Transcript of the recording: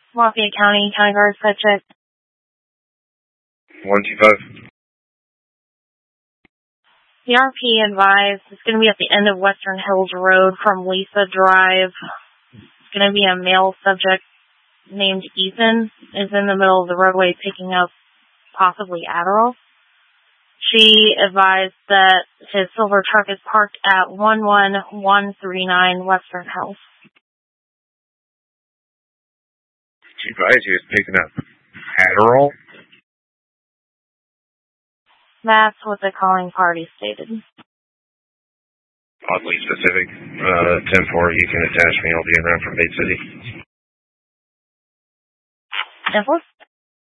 Lafayette County, County Guard, set check. 125. The RP advised it's going to be at the end of Western Hills Road from Lisa Drive. It's going to be a male subject named Ethan, is in the middle of the roadway picking up possibly Adderall. She advised that his silver truck is parked at 11139 Western Hills. She advised he was picking up Adderall? That's what the calling party stated. Oddly specific. 10-4, you can attach me. I'll be around from Bay City. 10-4?